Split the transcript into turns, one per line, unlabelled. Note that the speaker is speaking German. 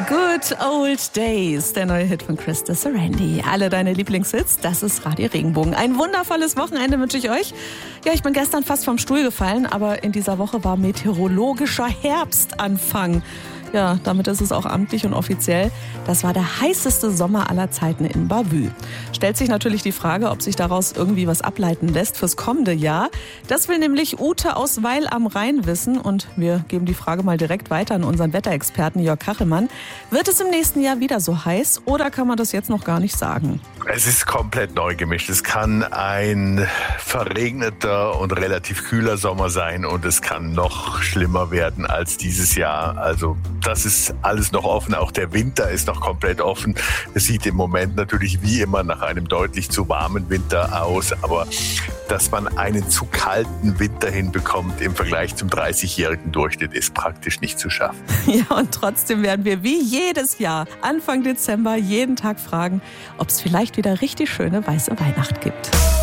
Good Old Days, der neue Hit von Krista Sarandon. Alle deine Lieblingshits, das ist Radio Regenbogen. Ein wundervolles Wochenende wünsche ich euch. Ja, ich bin gestern fast vom Stuhl gefallen, aber in dieser Woche war meteorologischer Herbstanfang. Ja, damit ist es auch amtlich und offiziell. Das war der heißeste Sommer aller Zeiten in Bavü. Stellt sich natürlich die Frage, ob sich daraus irgendwie was ableiten lässt fürs kommende Jahr. Das will nämlich Ute aus Weil am Rhein wissen. Und wir geben die Frage mal direkt weiter an unseren Wetterexperten Jörg Kachelmann. Wird es im nächsten Jahr wieder so heiß oder kann man das jetzt noch gar nicht sagen?
Es ist komplett neu gemischt. Es kann ein verregneter und relativ kühler Sommer sein und es kann noch schlimmer werden als dieses Jahr. Also das ist alles noch offen. Auch der Winter ist noch komplett offen. Es sieht im Moment natürlich wie immer nach einem deutlich zu warmen Winter aus. Aber dass man einen zu kalten Winter hinbekommt im Vergleich zum 30-jährigen Durchschnitt, ist praktisch nicht zu schaffen.
Ja, und trotzdem werden wir wie jedes Jahr Anfang Dezember jeden Tag fragen, ob es vielleicht wieder richtig schöne weiße Weihnacht gibt.